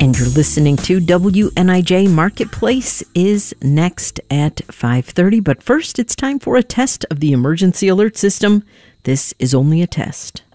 And you're listening to WNIJ. Marketplace is next at 5:30. But first, it's time for a test of the emergency alert system. This is only a test.